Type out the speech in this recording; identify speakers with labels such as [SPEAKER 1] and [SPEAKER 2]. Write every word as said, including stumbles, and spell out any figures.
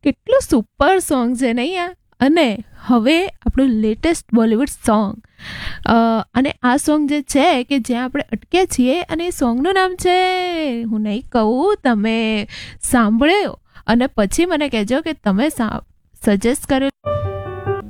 [SPEAKER 1] કેટલું super song છે નહીં આ. અને હવે આપણું લેટેસ્ટ બોલિવૂડ સોંગ, અને આ સોંગ જે છે કે જ્યાં આપણે અટક્યા છીએ, અને એ સોંગનું નામ છે, હું નહીં કહું, તમે સાંભળ્યો અને પછી મને કહેજો કે તમે સજેસ્ટ કરેલું